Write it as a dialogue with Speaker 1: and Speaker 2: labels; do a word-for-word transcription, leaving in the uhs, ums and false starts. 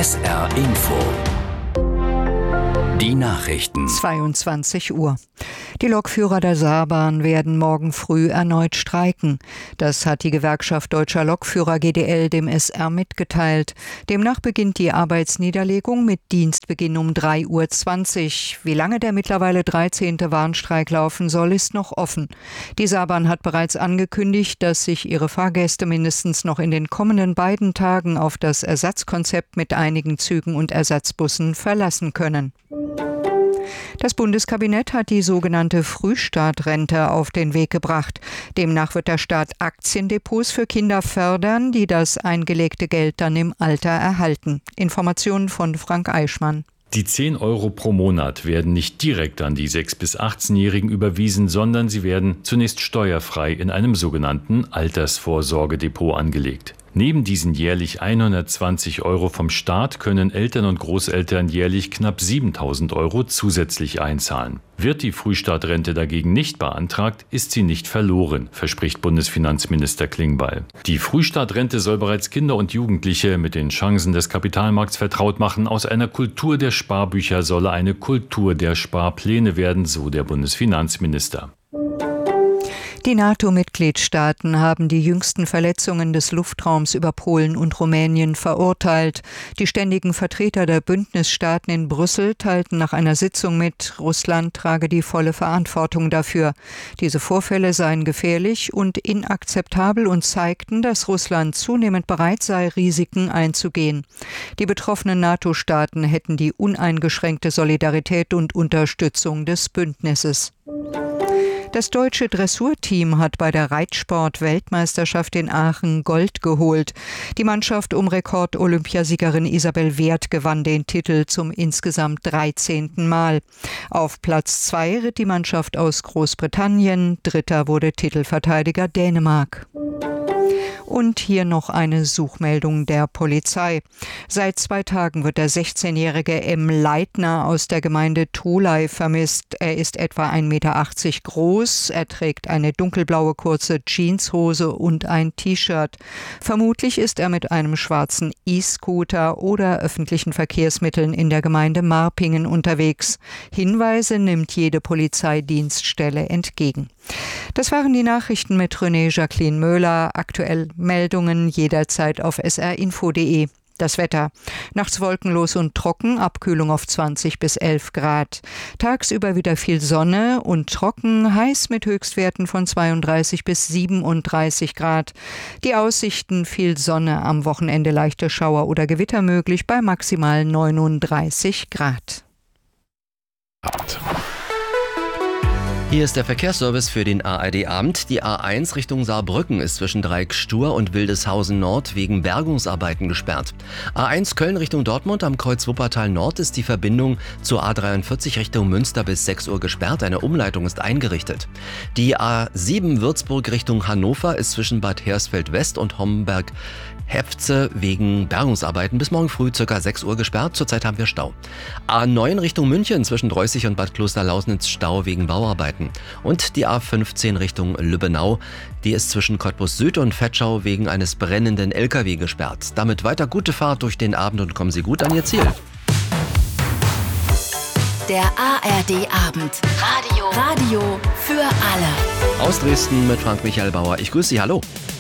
Speaker 1: S R Info. Die Nachrichten.
Speaker 2: zweiundzwanzig Uhr. Die Lokführer der Saarbahn werden morgen früh erneut streiken. Das hat die Gewerkschaft Deutscher Lokführer G D L dem S R mitgeteilt. Demnach beginnt die Arbeitsniederlegung mit Dienstbeginn um drei Uhr zwanzig. Wie lange der mittlerweile dreizehnte Warnstreik laufen soll, ist noch offen. Die Saarbahn hat bereits angekündigt, dass sich ihre Fahrgäste mindestens noch in den kommenden beiden Tagen auf das Ersatzkonzept mit einigen Zügen und Ersatzbussen verlassen können. Das Bundeskabinett hat die sogenannte Frühstartrente auf den Weg gebracht. Demnach wird der Staat Aktiendepots für Kinder fördern, die das eingelegte Geld dann im Alter erhalten. Informationen von Frank Eichmann.
Speaker 3: Die zehn Euro pro Monat werden nicht direkt an die sechs- bis achtzehnjährigen überwiesen, sondern sie werden zunächst steuerfrei in einem sogenannten Altersvorsorgedepot angelegt. Neben diesen jährlich hundertzwanzig Euro vom Staat können Eltern und Großeltern jährlich knapp siebentausend Euro zusätzlich einzahlen. Wird die Frühstartrente dagegen nicht beantragt, ist sie nicht verloren, verspricht Bundesfinanzminister Klingbeil. Die Frühstartrente soll bereits Kinder und Jugendliche mit den Chancen des Kapitalmarkts vertraut machen. Aus einer Kultur der Sparbücher solle eine Kultur der Sparpläne werden, so der Bundesfinanzminister.
Speaker 2: Die NATO-Mitgliedstaaten haben die jüngsten Verletzungen des Luftraums über Polen und Rumänien verurteilt. Die ständigen Vertreter der Bündnisstaaten in Brüssel teilten nach einer Sitzung mit, Russland trage die volle Verantwortung dafür. Diese Vorfälle seien gefährlich und inakzeptabel und zeigten, dass Russland zunehmend bereit sei, Risiken einzugehen. Die betroffenen NATO-Staaten hätten die uneingeschränkte Solidarität und Unterstützung des Bündnisses. Das deutsche Dressurteam hat bei der Reitsport-Weltmeisterschaft in Aachen Gold geholt. Die Mannschaft um Rekord-Olympiasiegerin Isabel Wert gewann den Titel zum insgesamt dreizehnten Mal. Auf Platz zwei ritt die Mannschaft aus Großbritannien, dritter wurde Titelverteidiger Dänemark. Und hier noch eine Suchmeldung der Polizei. Seit zwei Tagen wird der sechzehnjährige M. Leitner aus der Gemeinde Tholey vermisst. Er ist etwa ein Meter achtzig groß, er trägt eine dunkelblaue kurze Jeanshose und ein T-Shirt. Vermutlich ist er mit einem schwarzen E-Scooter oder öffentlichen Verkehrsmitteln in der Gemeinde Marpingen unterwegs. Hinweise nimmt jede Polizeidienststelle entgegen. Das waren die Nachrichten mit René Jacqueline Möhler. Aktuell Meldungen jederzeit auf s r info punkt d e. Das Wetter. Nachts wolkenlos und trocken, Abkühlung auf zwanzig bis elf Grad. Tagsüber wieder viel Sonne und trocken, heiß mit Höchstwerten von zweiunddreißig bis siebenunddreißig Grad. Die Aussichten: viel Sonne, am Wochenende leichte Schauer oder Gewitter möglich bei maximal neununddreißig Grad.
Speaker 4: Hier ist der Verkehrsservice für den A R D-Abend. Die A eins Richtung Saarbrücken ist zwischen Dreieckstur und Wildeshausen Nord wegen Bergungsarbeiten gesperrt. A eins Köln Richtung Dortmund am Kreuz Wuppertal Nord ist die Verbindung zur A dreiundvierzig Richtung Münster bis sechs Uhr gesperrt. Eine Umleitung ist eingerichtet. Die A sieben Würzburg Richtung Hannover ist zwischen Bad Hersfeld West und Homberg Hefze wegen Bergungsarbeiten bis morgen früh ca. sechs Uhr gesperrt. Zurzeit haben wir Stau. A neun Richtung München zwischen Dreußig und Bad Klosterlausnitz Stau wegen Bauarbeiten. Und die A fünfzehn Richtung Lübbenau, die ist zwischen Cottbus Süd und Vetschau wegen eines brennenden L K W gesperrt. Damit weiter gute Fahrt durch den Abend und kommen Sie gut an Ihr Ziel.
Speaker 5: Der A R D-Abend. Radio. Radio für alle.
Speaker 4: Aus Dresden mit Frank Michael Bauer. Ich grüße Sie, hallo.